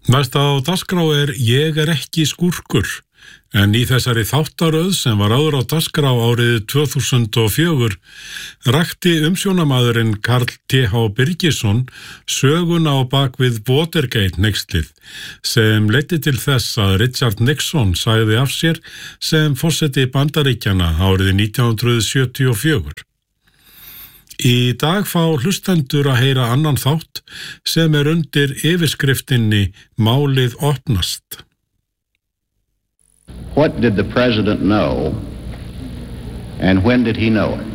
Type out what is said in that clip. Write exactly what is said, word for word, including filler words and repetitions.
Næst á dagskrá er Ég er ekki skúrkur, en í þessari þáttaröð sem var áður á dagskrá árið tvö þúsund og fjögur rakti umsjónamaðurinn Karl T. H. Birgisson söguna á bak við Watergate hneykslið sem leiddi til þess að Richard Nixon sagði af sér sem forseti Bandaríkjanna árið nítján hundruð sjötíu og fjögur. Í dag fá hlustendur að heyra annan þátt sem er undir yfirskriftinni Málið opnast. What did the president know and when did he know it?